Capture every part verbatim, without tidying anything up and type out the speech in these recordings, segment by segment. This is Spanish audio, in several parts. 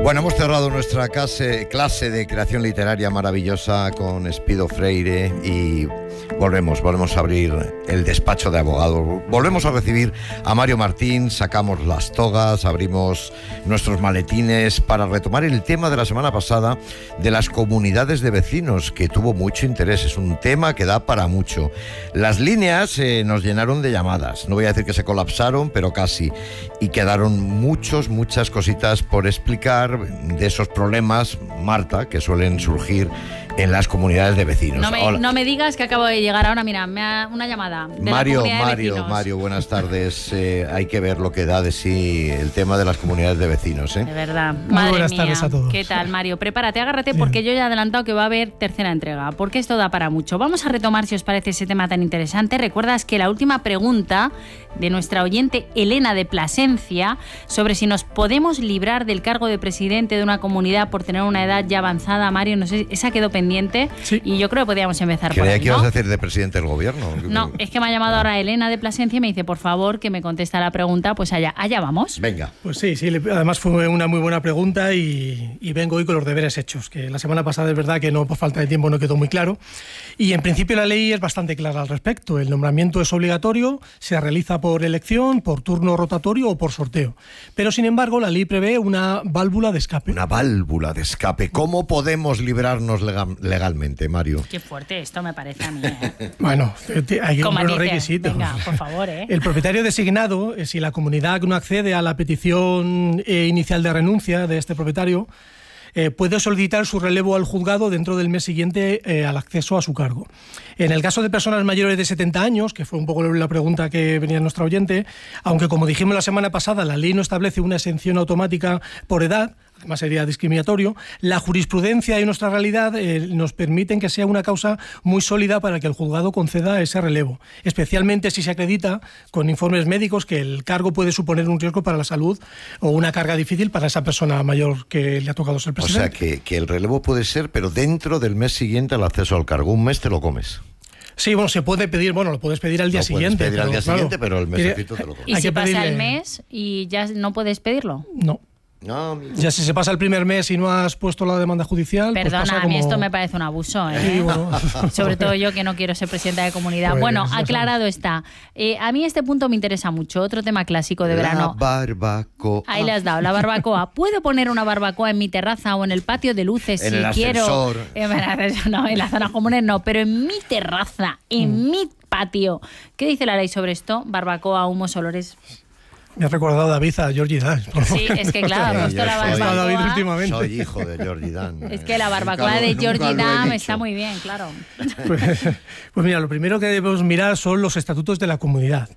Bueno, hemos cerrado nuestra clase, clase de creación literaria maravillosa con Espido Freire y volvemos, volvemos a abrir el despacho de abogado. Volvemos a recibir a Mario Martín, sacamos las togas, abrimos nuestros maletines para retomar el tema de la semana pasada de las comunidades de vecinos, que tuvo mucho interés. Es un tema que da para mucho. Las líneas eh, nos llenaron de llamadas. No voy a decir que se colapsaron, pero casi. Y quedaron muchos, muchas cositas por explicar de esos problemas, Marta, que suelen surgir en las comunidades de vecinos. No me, no me digas que acabo de llegar ahora, mira, me ha, una llamada de Mario, la comunidad Mario, de vecinos. Mario, buenas tardes. Eh, hay que ver lo que da de sí el tema de las comunidades de vecinos, ¿eh? De verdad. Muy Madre buenas mía. tardes a todos. ¿Qué tal, Mario? Prepárate, agárrate, porque yo ya he adelantado que va a haber tercera entrega, porque esto da para mucho. Vamos a retomar, si os parece, ese tema tan interesante. Recuerdas que la última pregunta de nuestra oyente Elena de Plasencia, sobre si nos podemos librar del cargo de presidente de una comunidad por tener una edad ya avanzada, Mario, no sé, esa quedó pendiente. Sí. Y yo creo que podríamos empezar por Creía ahí, que ¿no? ibas a decir de presidente del gobierno. No, es que me ha llamado ahora Elena de Plasencia y me dice, por favor, que me contesta la pregunta. Pues allá, allá vamos. Venga. Pues sí, sí, además fue una muy buena pregunta y, y vengo hoy con los deberes hechos, que la semana pasada es verdad que no, por falta de tiempo no quedó muy claro. Y en principio la ley es bastante clara al respecto. El nombramiento es obligatorio, se realiza por elección, por turno rotatorio o por sorteo. Pero sin embargo la ley prevé una válvula de escape. Una válvula de escape. ¿Cómo podemos librarnos legal, legalmente, Mario? Qué fuerte esto me parece a mí, ¿eh? Bueno, hay que Como cumplir los dice, requisitos. venga, por favor, ¿eh? El propietario designado, eh, si la comunidad no accede a la petición eh, inicial de renuncia de este propietario, eh, puede solicitar su relevo al juzgado dentro del mes siguiente eh, al acceso a su cargo. En el caso de personas mayores de setenta años, que fue un poco la pregunta que venía nuestra oyente, aunque como dijimos la semana pasada, la ley no establece una exención automática por edad, además sería discriminatorio, la jurisprudencia y nuestra realidad eh, nos permiten que sea una causa muy sólida para que el juzgado conceda ese relevo, especialmente si se acredita con informes médicos que el cargo puede suponer un riesgo para la salud o una carga difícil para esa persona mayor que le ha tocado ser presidente. O sea, que, que el relevo puede ser, pero dentro del mes siguiente al acceso al cargo. Un mes te lo comes. Sí, bueno, se puede pedir, bueno, lo puedes pedir al día Lo siguiente. puedes pedir al pero, día claro, siguiente, pero el mesecito te lo comes. ¿Y Hay si que pasa pedirle- el mes y ya no puedes pedirlo? No. No, amigo. Ya si se pasa el primer mes y no has puesto la demanda judicial, pues Perdona, pasa a mí como- esto me parece un abuso, ¿eh? Sí, bueno. Sobre todo yo que no quiero ser presidenta de comunidad. Pues, bueno, ya aclarado está. Eh, a mí este punto me interesa mucho. Otro tema clásico de La verano. barbacoa. Ahí le has dado, la barbacoa. ¿Puedo poner una barbacoa en mi terraza o en el patio de luces En si el quiero? ascensor. Eh, en el ascensor no, en las zonas comunes no, pero en mi terraza, en Mm. mi patio. ¿Qué dice la ley sobre esto? Barbacoa, humos, olores. Me ha recordado David a Georgie Dan. Sí, es que claro, Sí, justo yo la soy- Está David barbacoa. últimamente. Soy hijo de Georgie Dan. Es que la barbacoa Nunca lo- de nunca Georgie lo he Dam dicho. está muy bien, claro. Pues, pues mira, lo primero que debemos mirar son los estatutos de la comunidad.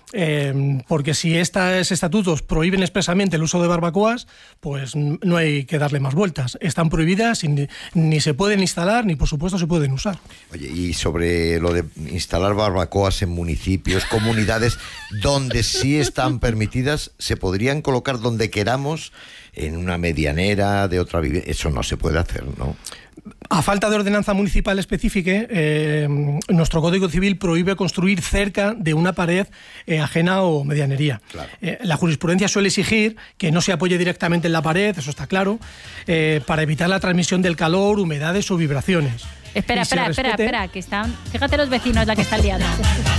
Eh, porque si estos estatutos prohíben expresamente el uso de barbacoas, pues no hay que darle más vueltas. Están prohibidas y ni, ni se pueden instalar ni por supuesto se pueden usar. Oye, y sobre lo de instalar barbacoas en municipios, comunidades donde sí están permitidas, se podrían colocar donde queramos, en una medianera de otra vivienda. Eso no se puede hacer, ¿no? A falta de ordenanza municipal específica, eh, nuestro Código Civil prohíbe construir cerca de una pared eh, ajena o medianería. Claro. Eh, la jurisprudencia suele exigir que no se apoye directamente en la pared, eso está claro, eh, para evitar la transmisión del calor, humedades o vibraciones. Espera, Y se espera, espera, respete- espera, que están... Fíjate los vecinos la que están liando.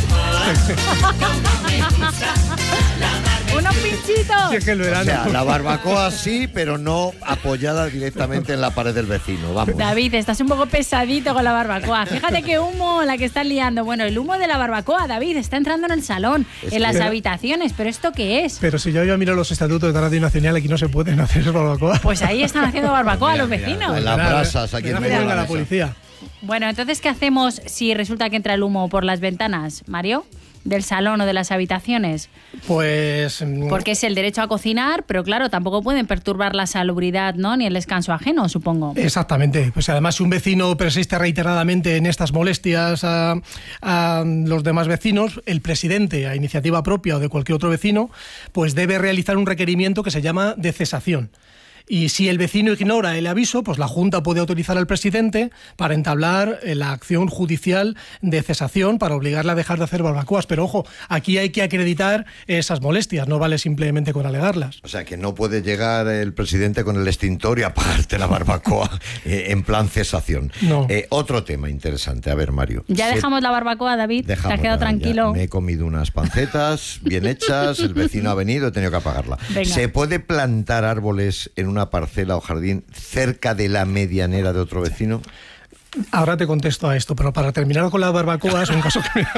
¡Unos pinchitos! Sí, es que el O verano. sea, la barbacoa sí, pero no apoyada directamente en la pared del vecino. Vamos. David, estás un poco pesadito con la barbacoa. Fíjate qué humo la que están liando. Bueno, el humo de la barbacoa, David, está entrando en el salón, Es en las que- habitaciones. ¿Pero esto qué es? Pero si yo iba a mirar los estatutos de Radio Nacional, aquí no se pueden hacer barbacoa. Pues ahí están haciendo barbacoa los Mira, vecinos. en las brasas, aquí en Mira, medio de venga la la mesa. policía. Bueno, entonces, ¿qué hacemos si resulta que entra el humo por las ventanas, Mario? ¿Del salón o de las habitaciones? Pues... mm, Porque es el derecho a cocinar, pero claro, tampoco pueden perturbar la salubridad, ¿no? Ni el descanso ajeno, supongo. Exactamente. Pues además, si un vecino persiste reiteradamente en estas molestias a, a los demás vecinos, el presidente, a iniciativa propia o de cualquier otro vecino, pues debe realizar un requerimiento que se llama de cesación. Y si el vecino ignora el aviso, pues la Junta puede autorizar al presidente para entablar la acción judicial de cesación para obligarle a dejar de hacer barbacoas. Pero ojo, aquí hay que acreditar esas molestias, no vale simplemente con alegarlas. O sea, que no puede llegar el presidente con el extintor y apagarte la barbacoa eh, en plan cesación. No. Eh, otro tema interesante. A ver, Mario. Ya Se... dejamos la barbacoa, David. Dejamos, te has quedado ya, tranquilo. Ya. Me he comido unas pancetas bien hechas, el vecino ha venido, he tenido que apagarla. Venga. ¿Se puede plantar árboles en una parcela o jardín cerca de la medianera de otro vecino? Ahora te contesto a esto, pero para terminar con las barbacoas, un caso que,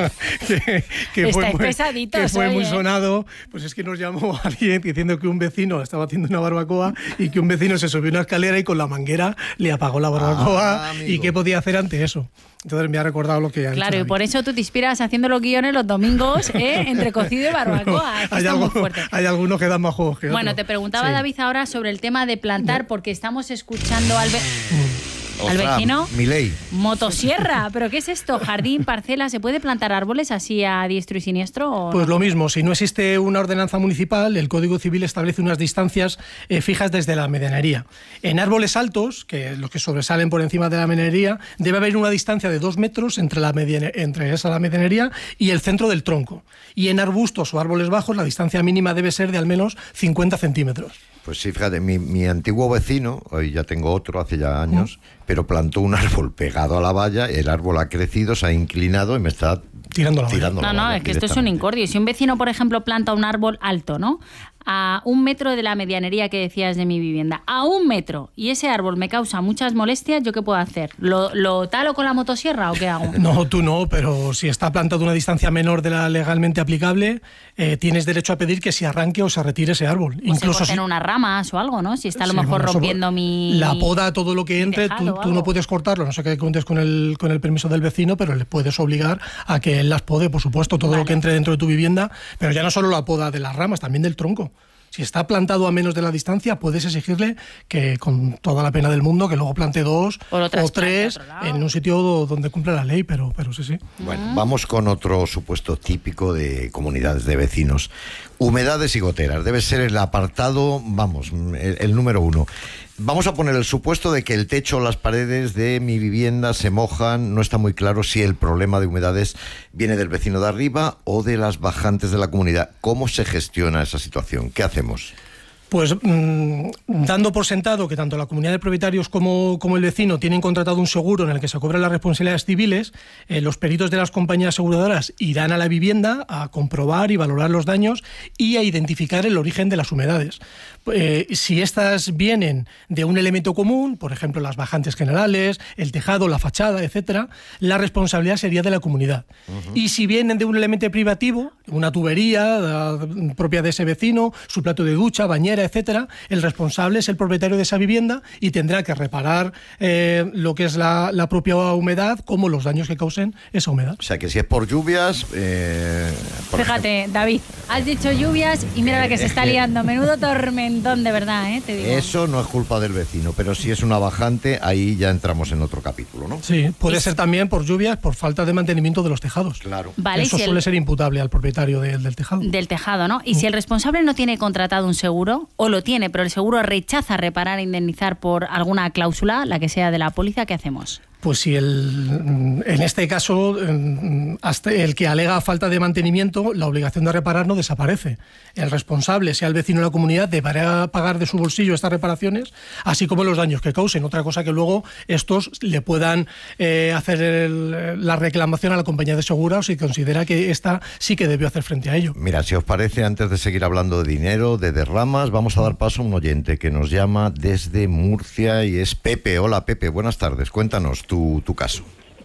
que, que fue, muy, que fue muy sonado, pues es que nos llamó alguien diciendo que un vecino estaba haciendo una barbacoa y que un vecino se subió a una escalera y con la manguera le apagó la barbacoa. Ah, y qué podía hacer ante eso. Entonces me ha recordado lo que ha Claro, dicho y por eso tú te inspiras haciendo los guiones los domingos, ¿eh? Entre cocido y barbacoa. Es que hay, está algo, muy fuerte. Hay algunos que dan más juegos que otros. Bueno, te preguntaba sí. David ahora sobre el tema de plantar, porque estamos escuchando al... Ve- Ostras, al vecino, Milei. Motosierra, ¿pero qué es esto? ¿Jardín, parcela? ¿Se puede plantar árboles así a diestro y siniestro? ¿O pues no? Lo mismo, si no existe una ordenanza municipal, el Código Civil establece unas distancias eh, fijas desde la medianería. En árboles altos, que los que sobresalen por encima de la medianería, debe haber una distancia de dos metros entre, la mediane- entre esa la medianería y el centro del tronco. Y en arbustos o árboles bajos, la distancia mínima debe ser de al menos cincuenta centímetros. Pues sí, fíjate, mi, mi antiguo vecino, hoy ya tengo otro, hace ya años, ¿Mm? pero plantó un árbol pegado a la valla, el árbol ha crecido, se ha inclinado y me está tirando la tirando valla. No, la no, valla es que esto es un incordio. Si un vecino, por ejemplo, planta un árbol alto, ¿no? A un metro de la medianería que decías de mi vivienda, a un metro, y ese árbol me causa muchas molestias, ¿yo qué puedo hacer? ¿Lo, lo talo con la motosierra o qué hago? No, tú no, pero si está plantado a una distancia menor de la legalmente aplicable, eh, tienes derecho a pedir que se arranque o se retire ese árbol. O Incluso se si corten unas ramas o algo, ¿no? Si está a lo sí, mejor bueno, rompiendo eso, mi... La poda, todo lo que entre, tejado, tú, tú no puedes cortarlo, no sé que cuentes con el, con el permiso del vecino, pero le puedes obligar a que él las pode, por supuesto, todo Vale. lo que entre dentro de tu vivienda, pero ya no solo la poda de las ramas, también del tronco. Si está plantado a menos de la distancia, puedes exigirle que, con toda la pena del mundo, que luego plante dos o, o tres en un sitio donde cumpla la ley, pero, pero sí, sí. Bueno, vamos con otro supuesto típico de comunidades de vecinos. Humedades y goteras. Debe ser el apartado, vamos, el, el número uno. Vamos a poner el supuesto de que el techo o las paredes de mi vivienda se mojan. No está muy claro si el problema de humedades viene del vecino de arriba o de las bajantes de la comunidad. ¿Cómo se gestiona esa situación? ¿Qué hacemos? Pues mmm, dando por sentado que tanto la comunidad de propietarios como, como el vecino tienen contratado un seguro en el que se cobran las responsabilidades civiles, eh, los peritos de las compañías aseguradoras irán a la vivienda a comprobar y valorar los daños y a identificar el origen de las humedades. Eh, si estas vienen de un elemento común, por ejemplo las bajantes generales, el tejado, la fachada, etcétera, la responsabilidad sería de la comunidad. Uh-huh. Y si vienen de un elemento privativo, una tubería la, propia de ese vecino, su plato de ducha, bañera, etcétera, el responsable es el propietario de esa vivienda y tendrá que reparar eh, lo que es la, la propia humedad como los daños que causen esa humedad. O sea que si es por lluvias... Eh, por Fíjate, ejemplo, David, has dicho lluvias y mira la que se está liando. Menudo tormentón, de verdad, ¿eh? Te digo. Eso no es culpa del vecino, pero si es una bajante, ahí ya entramos en otro capítulo, ¿no? Sí, puede ¿Y ser también por lluvias, por falta de mantenimiento de los tejados. Claro. Vale, Eso si suele el... ser imputable al propietario de, del tejado. Del tejado, ¿no? Y si el responsable no tiene contratado un seguro, o lo tiene, pero el seguro rechaza reparar e indemnizar por alguna cláusula, la que sea de la póliza, ¿qué hacemos? Pues si el, en este caso hasta el que alega falta de mantenimiento, la obligación de reparar no desaparece. El responsable, sea el vecino de la comunidad, deberá pagar de su bolsillo estas reparaciones, así como los daños que causen. Otra cosa que luego estos le puedan eh, hacer el, la reclamación a la compañía de seguros si considera que esta sí que debió hacer frente a ello. Mira, si os parece, antes de seguir hablando de dinero, de derramas, vamos a dar paso a un oyente que nos llama desde Murcia y es Pepe. Hola Pepe, buenas tardes, cuéntanos Tu, tu caso.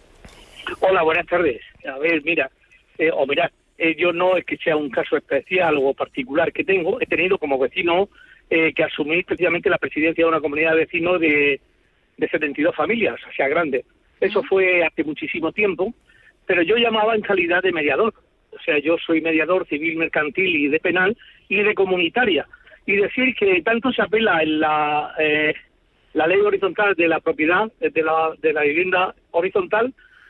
Hola, buenas tardes. A ver, mira, eh, o mirad, eh, yo no es que sea un caso especial o particular que tengo, he tenido como vecino eh, que asumí precisamente la presidencia de una comunidad de vecinos de, de setenta y dos familias, o sea, grande. Eso fue hace muchísimo tiempo, pero yo llamaba en calidad de mediador. O sea, yo soy mediador civil, mercantil y de penal y de comunitaria. Y decir que tanto se apela en la... Eh, la ley horizontal de la propiedad, de la, de la vivienda horizontal,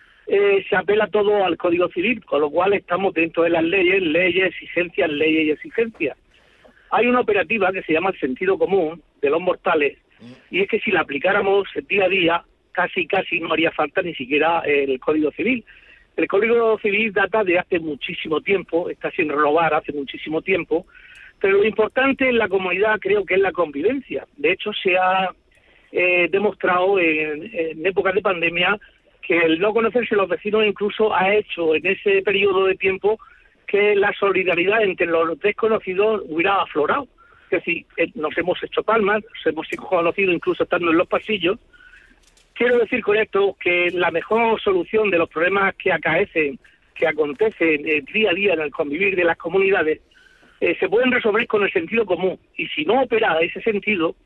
eh, se apela todo al Código Civil, con lo cual estamos dentro de las leyes, leyes, exigencias, leyes y exigencias. hay una operativa que se llama el sentido común de los mortales, y es que si la aplicáramos día a día, casi casi no haría falta ni siquiera el Código Civil. El Código Civil data de hace muchísimo tiempo, está sin renovar hace muchísimo tiempo, pero lo importante en la comunidad creo que es la convivencia. De hecho, se ha eh, demostrado en, en épocas de pandemia que el no conocerse los vecinos incluso ha hecho en ese periodo de tiempo que la solidaridad entre los desconocidos hubiera aflorado. Es decir, eh, nos hemos hecho palmas, nos hemos conocido incluso estando en los pasillos. Quiero decir con esto que la mejor solución de los problemas que acaecen, que acontecen eh, día a día en el convivir de las comunidades, eh, se pueden resolver con el sentido común. Y si no opera ese sentido,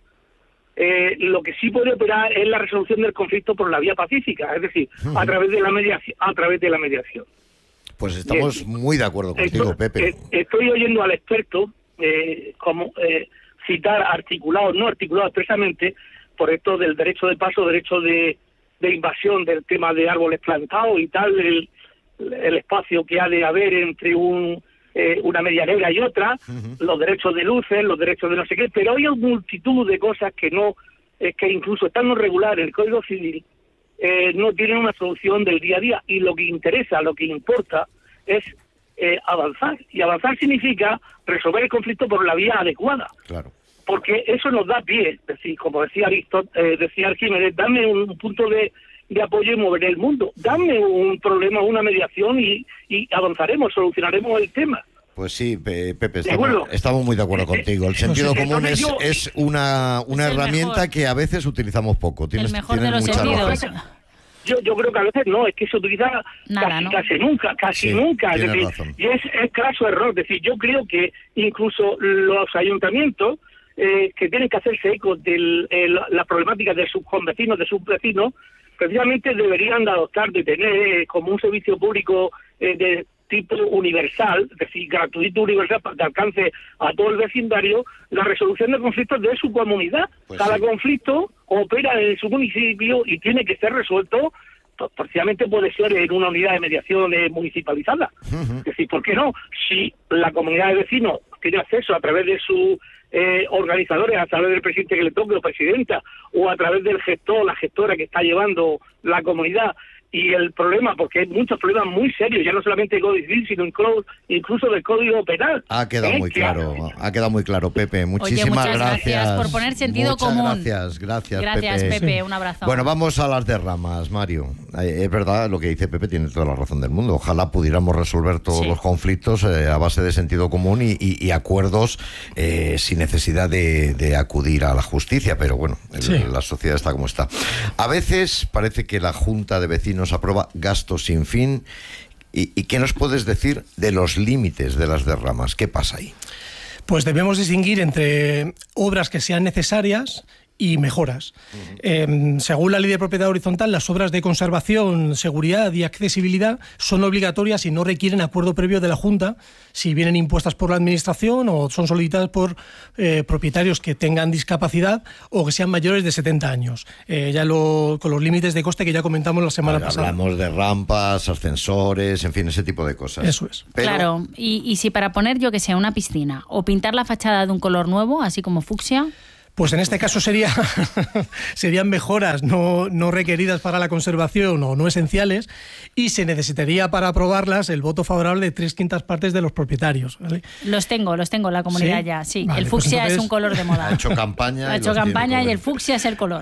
eh, lo que sí puede operar es la resolución del conflicto por la vía pacífica, es decir, uh-huh. a través de la mediación, a través de la mediación. Pues estamos Bien. muy de acuerdo contigo, estoy, Pepe. Eh, estoy oyendo al experto eh, como eh, citar articulados, no articulados expresamente, por esto del derecho de paso, derecho de, de invasión, del tema de árboles plantados y tal, el, el espacio que ha de haber entre un eh, una medianera y otra, uh-huh. los derechos de luces, los derechos de no sé qué, pero hay multitud de cosas que no, eh, que incluso estando regular en el Código Civil, eh, no tienen una solución del día a día, y lo que interesa, lo que importa es eh, avanzar, y avanzar significa resolver el conflicto por la vía adecuada. Claro. Porque eso nos da pie, es decir, como decía Aristóteles, eh, decía Arquímedes, dame un punto de, de apoyo y moveré el mundo, dame un problema, una mediación y, y avanzaremos, solucionaremos el tema. Pues sí, Pepe, estamos, estamos muy de acuerdo contigo. El sentido común es, es una, una es herramienta mejor. que a veces utilizamos poco. Tienes, el mejor tienes de los sentidos. Yo, yo creo que a veces no, es que se utiliza Nada, casi, ¿no? casi nunca, casi sí, nunca. Es decir, razón. y es, es craso error. Es decir, yo creo que incluso los ayuntamientos eh, que tienen que hacerse eco de la problemática de sus convecinos, de sus vecinos, precisamente deberían de adoptar, de tener eh, como un servicio público eh, de tipo universal, es decir, gratuito, universal, para que alcance a todo el vecindario, la resolución de conflictos de su comunidad. Pues Cada sí. conflicto opera en su municipio y tiene que ser resuelto, pues, precisamente puede ser en una unidad de mediación eh, municipalizada. Uh-huh. Es decir, ¿por qué no? Si la comunidad de vecinos tiene acceso a través de sus eh, organizadores, a través del presidente que le toque o presidenta, o a través del gestor, la gestora que está llevando la comunidad, y el problema, porque hay muchos problemas muy serios, ya no solamente de Código Civil, sino incluso del Código Penal. Ha quedado ¿eh? muy claro, ha quedado muy claro, Pepe. Muchísimas Oye, muchas gracias. gracias por poner sentido muchas común. Gracias, gracias, gracias Pepe. Pepe. Un abrazo. Bueno, vamos a las derramas, Mario. Es verdad, lo que dice Pepe tiene toda la razón del mundo. Ojalá pudiéramos resolver todos sí. los conflictos eh, a base de sentido común y, y, y acuerdos eh, sin necesidad de, de acudir a la justicia, pero bueno, el, sí. la sociedad está como está. A veces parece que la Junta de Vecinos aprueba gastos sin fin. ¿Y, ¿Y qué nos puedes decir de los límites de las derramas? ¿Qué pasa ahí? Pues debemos distinguir entre obras que sean necesarias y mejoras. Uh-huh. Eh, según la Ley de Propiedad Horizontal, las obras de conservación, seguridad y accesibilidad son obligatorias y no requieren acuerdo previo de la Junta si vienen impuestas por la Administración o son solicitadas por eh, propietarios que tengan discapacidad o que sean mayores de setenta años. Eh, ya lo, con los límites de coste que ya comentamos la semana Ahora, pasada. Hablamos de rampas, ascensores, en fin, ese tipo de cosas. Eso es. Pero... Claro, y, y si para poner, yo que sé, una piscina o pintar la fachada de un color nuevo, así como fucsia... Pues en este caso sería, serían mejoras no, no requeridas para la conservación o no esenciales, y se necesitaría para aprobarlas el voto favorable de tres quintas partes de los propietarios, ¿vale? Los tengo, los tengo en la comunidad ¿Sí? ya, sí. Vale, el fucsia pues entonces... es un color de moda. Ha hecho campaña. Ha hecho campaña y el fucsia es el color.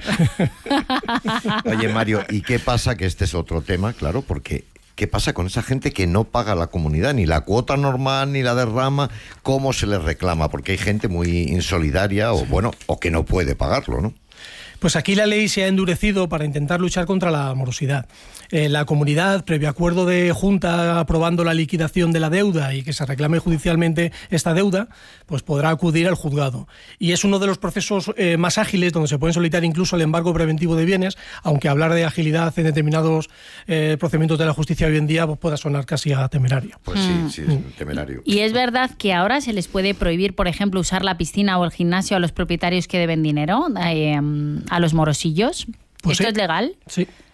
Oye, Mario, ¿y qué pasa? Que este es otro tema, claro, porque... ¿Qué pasa con esa gente que no paga la comunidad, ni la cuota normal, ni la derrama? ¿Cómo se les reclama? Porque hay gente muy insolidaria o bueno, o que no puede pagarlo, ¿no? Pues aquí la ley se ha endurecido para intentar luchar contra la morosidad. Eh, la comunidad, previo acuerdo de Junta aprobando la liquidación de la deuda y que se reclame judicialmente esta deuda, pues podrá acudir al juzgado. Y es uno de los procesos eh, más ágiles donde se pueden solicitar incluso el embargo preventivo de bienes, aunque hablar de agilidad en determinados eh, procedimientos de la justicia hoy en día pues, pueda sonar casi a temerario. Pues sí, sí, es mm. temerario. Y es verdad que ahora se les puede prohibir, por ejemplo, usar la piscina o el gimnasio a los propietarios que deben dinero, eh, a los morosillos. Pues ¿Esto sí. es legal? Sí.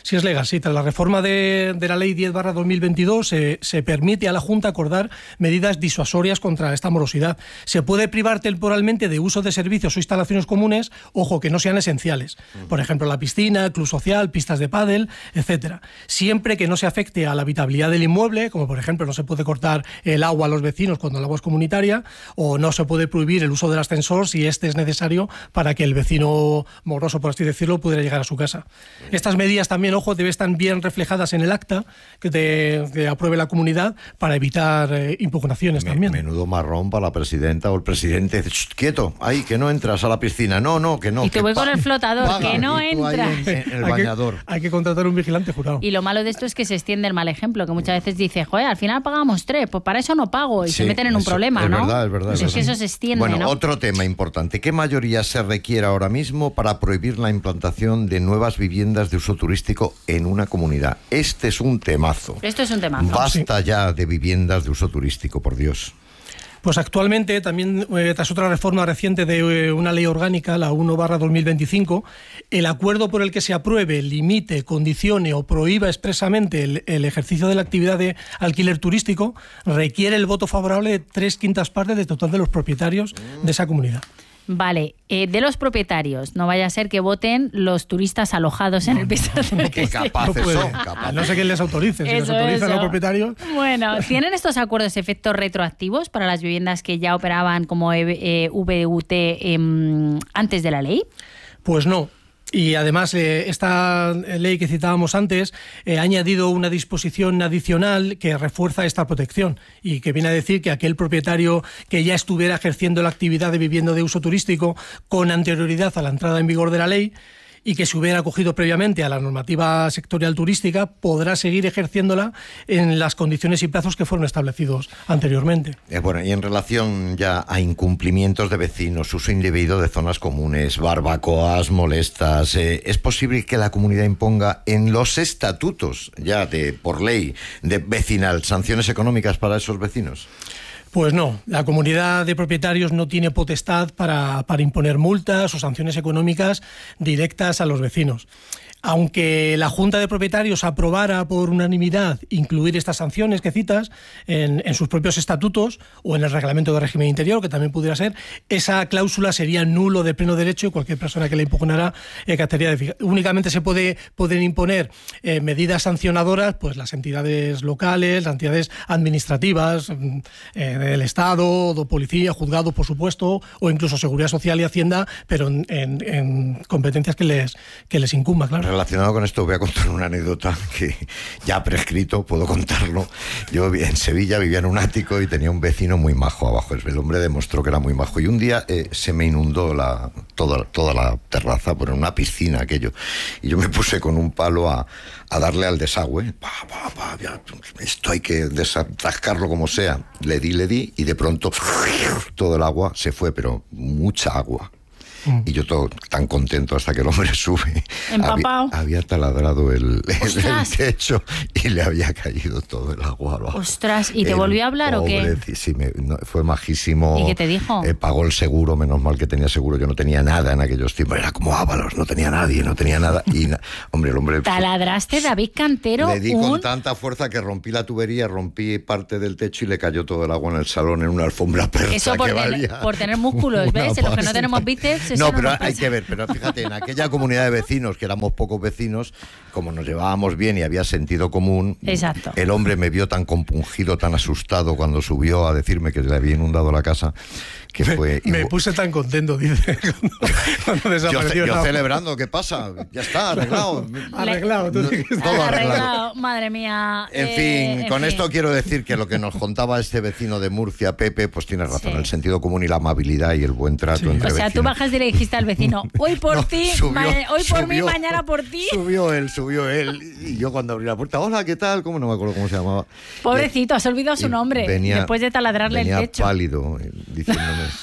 Sí, es legal, sí. Tras la reforma de, de la Ley diez barra dos mil veintidós se, se permite a la Junta acordar medidas disuasorias contra esta morosidad. Se puede privar temporalmente de uso de servicios o instalaciones comunes, ojo, que no sean esenciales. Por ejemplo, la piscina, club social, pistas de pádel, etcétera. Siempre que no se afecte a la habitabilidad del inmueble, como por ejemplo no se puede cortar el agua a los vecinos cuando el agua es comunitaria, o no se puede prohibir el uso del ascensor si este es necesario para que el vecino moroso, por así decirlo, pudiera llegar a su casa. Estas medidas también, ojo, deben estar bien reflejadas en el acta que, te, que apruebe la comunidad para evitar eh, impugnaciones Me, también. Menudo marrón para la presidenta o el presidente. Quieto, ahí, que no entras a la piscina. No, no, que no. Y te que voy pa- con el flotador, paga, que no y tú ahí entras. En, en el hay, bañador. que, hay que contratar un vigilante jurado. Y lo malo de esto es que se extiende el mal ejemplo, que muchas veces dice, joder, al final pagamos tres, pues para eso no pago, y Sí, se meten en un eso, problema, es ¿no? verdad, es verdad, Pues es es que verdad. eso se extiende, Bueno, ¿no? otro tema importante. ¿Qué mayoría se requiere ahora mismo para prohibir la implantación de nuevas viviendas de uso turístico en una comunidad? Este es un temazo. Esto es un temazo. Basta ya de viviendas de uso turístico, por Dios. Pues actualmente, también eh, tras otra reforma reciente de eh, una ley orgánica, la uno barra dos mil veinticinco, el acuerdo por el que se apruebe, limite, condicione o prohíba expresamente el, el ejercicio de la actividad de alquiler turístico requiere el voto favorable de tres quintas partes del total de los propietarios de esa comunidad. Vale, eh, de los propietarios, no vaya a ser que voten los turistas alojados en el piso. Qué capaces No puede. son, A capaces. no ser que les autoricen. Si les Eso, autorizan a eso. los propietarios, Bueno, ¿tienen estos acuerdos efectos retroactivos para las viviendas que ya operaban como eh, eh, V U T eh, antes de la ley? pues no. Y además, eh, esta ley que citábamos antes eh, ha añadido una disposición adicional que refuerza esta protección y que viene a decir que aquel propietario que ya estuviera ejerciendo la actividad de vivienda de uso turístico con anterioridad a la entrada en vigor de la ley y que se hubiera acogido previamente a la normativa sectorial turística, podrá seguir ejerciéndola en las condiciones y plazos que fueron establecidos anteriormente. Eh, bueno, y en relación ya a incumplimientos de vecinos, uso indebido de zonas comunes, barbacoas molestas, eh, ¿es posible que la comunidad imponga en los estatutos, ya de por ley, de vecinal, sanciones económicas para esos vecinos? Pues no, la comunidad de propietarios no tiene potestad para, para imponer multas o sanciones económicas directas a los vecinos. Aunque la Junta de Propietarios aprobara por unanimidad incluir estas sanciones que citas en, en sus propios estatutos o en el reglamento de régimen interior, que también pudiera ser, esa cláusula sería nulo de pleno derecho y cualquier persona que la impugnara eh, categoría de fija. Únicamente se puede, pueden imponer eh, medidas sancionadoras pues las entidades locales, las entidades administrativas eh, del Estado, de policía, juzgado, por supuesto, o incluso Seguridad Social y Hacienda, pero en, en, en competencias que les, que les incumba, claro. Relacionado con esto voy a contar una anécdota que ya prescrito, puedo contarlo. Yo en Sevilla vivía en un ático y tenía un vecino muy majo abajo. El hombre demostró que era muy majo y un día eh, se me inundó la, toda, toda la terraza por una piscina aquello y yo me puse con un palo a, a darle al desagüe. Pa, pa, pa, ya, esto hay que desatascarlo como sea. Le di, le di y de pronto todo el agua se fue, pero mucha agua. Y yo todo tan contento hasta que el hombre sube. Empapado. Había, había taladrado el, el, el Ostras. techo y le había caído todo el agua abajo. Ostras, ¿y te El volvió a hablar o qué? pobre, sí, me- no, fue majísimo. ¿Y qué te dijo? Eh, pagó el seguro, menos mal que tenía seguro. Yo no tenía nada en aquellos tiempos. Era como Ábalos, no tenía nadie, no tenía nada. Y, na- hombre, el hombre... Taladraste, David Cantero, Le di un... con tanta fuerza que rompí la tubería, rompí parte del techo y le cayó todo el agua en el salón en una alfombra persa Eso por, que ten- valía por tener músculos, una ¿ves? En los que no pasta. tenemos bíceps, eso No, no pero nos hay pasa. que ver, pero fíjate, en aquella comunidad de vecinos, que éramos pocos vecinos, como nos llevábamos bien y había sentido común, Exacto. el hombre me vio tan compungido, tan asustado cuando subió a decirme que le había inundado la casa, que fue... Me y- puse tan contento, dice, cuando, cuando yo, desapareció. ce- yo la- celebrando, ¿qué pasa? Ya está, arreglado. Arreglado, tú No, dijiste. todo arreglado. Arreglado, madre mía. En eh, fin, en con fin. esto quiero decir que lo que nos contaba este vecino de Murcia, Pepe, pues tiene razón, Sí. el sentido común y la amabilidad y el buen trato Sí. entre O sea, tú vecinos. bajaste y le dijiste al vecino, hoy por No, ti, subió, ma- hoy por mí, subió, mañana por ti. Subió él, subió él. Y yo cuando abrí la puerta, hola, ¿qué tal? ¿Cómo no me acuerdo cómo se llamaba? Pobrecito, has olvidado su Y nombre venía- después de taladrarle venía el techo. pálido, eh, diciéndome,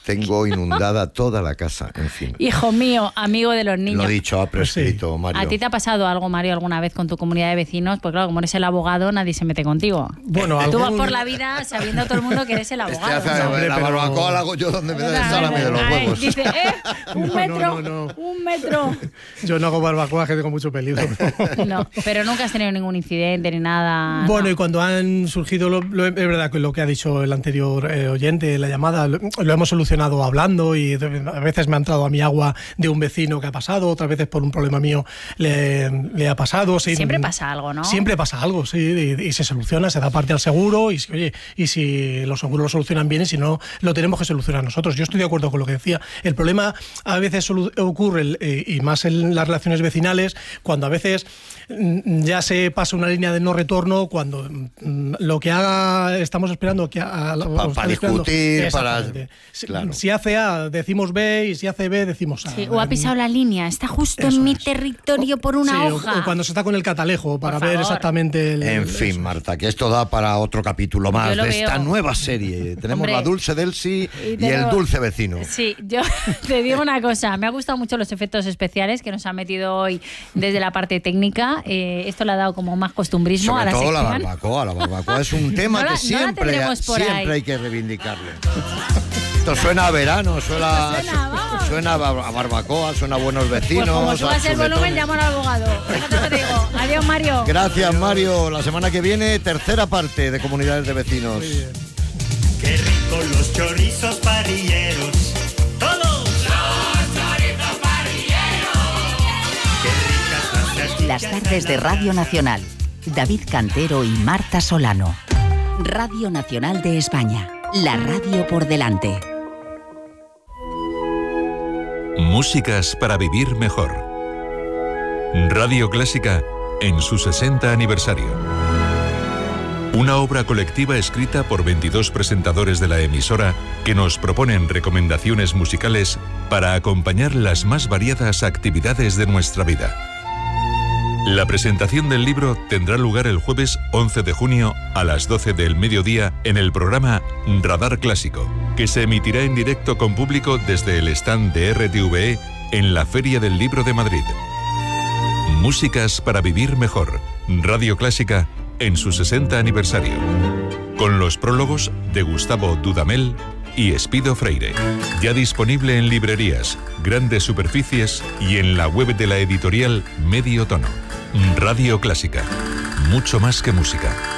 Tengo inundada toda la casa, en fin. Hijo mío, amigo de los niños. Lo dicho, ha prescrito, Sí. Mario. ¿A ti te ha pasado algo, Mario, alguna vez con tu comunidad de vecinos? Pues claro, como eres el abogado, nadie se mete contigo. Bueno, Tú vas algún- por la vida sabiendo todo el mundo que eres el Este abogado. hace- ¿no? hombre, la pero- barbacoa la hago yo donde me da el salame de los Ay, huevos. Dice, eh, un No, metro, no, no, no. un metro. Yo no hago barbacoa, que tengo mucho peligro. No, pero nunca has tenido ningún incidente ni nada. Bueno, no. y cuando han surgido, lo, lo- es verdad que lo que ha dicho el anterior eh, oyente, la llamada, lo, lo hemos solucionado hablando y a veces me ha entrado a mi agua de un vecino que ha pasado, otras veces por un problema mío le, le ha pasado. Sí, Siempre pasa algo, ¿no? Siempre pasa algo, sí, y, y se soluciona, se da parte al seguro y si, oye, y si los seguros lo solucionan bien y si no, lo tenemos que solucionar nosotros. Yo estoy de acuerdo con lo que decía. El problema a veces solu- ocurre, eh, y más en las relaciones vecinales, cuando a veces mm, ya se pasa una línea de no retorno, cuando mm, lo que haga, estamos esperando que a, a- Pa- o para están esperando- discutir, para- Exactamente. Si, claro. si hace A, decimos B, y si hace B, decimos A. Sí, o ha pisado la línea, está justo Eso en mi es. territorio por una Sí, o- hoja. O cuando se está con el catalejo para Por ver favor. exactamente el... En fin, eso. Marta, que esto da para otro capítulo más Yo lo de veo. esta nueva serie. Tenemos Hombre, la Dulce Delsi y y, tengo- el Dulce Vecino. Sí, yo te digo una cosa, me ha gustado mucho los efectos especiales que nos han metido hoy desde la parte técnica. Eh, esto le ha dado como más costumbrismo Sobre a la todo la sección. barbacoa. La barbacoa es un tema No la- que no la siempre, tendremos por siempre ahí. hay que reivindicarlo. Esto suena a verano, suena, Suena, vamos. suena a bar- a barbacoa, suena a buenos vecinos. Pues como a subas el volumen, chuletones. llamo al abogado. Fíjate lo que te digo. Adiós, Mario. Gracias, Mario. La semana que viene, tercera parte de Comunidades de Vecinos. Qué rico los chorizos parrilleros. ¡Todos! ¡Los chorizos parrilleros! Qué ricas las salchichas. Las tardes de Radio Nacional. David Cantero y Marta Solano. Radio Nacional de España. La radio por delante. Músicas para vivir mejor. Radio Clásica en su sesenta aniversario. Una obra colectiva escrita por veintidós presentadores de la emisora que nos proponen recomendaciones musicales para acompañar las más variadas actividades de nuestra vida. La presentación del libro tendrá lugar el jueves once de junio a las doce del mediodía en el programa Radar Clásico, que se emitirá en directo con público desde el stand de R T V E en la Feria del Libro de Madrid. Músicas para vivir mejor. Radio Clásica en su sesenta aniversario. Con los prólogos de Gustavo Dudamel y Espido Freire. Ya disponible en librerías, grandes superficies y en la web de la editorial Medio Tono. Radio Clásica. Mucho más que música.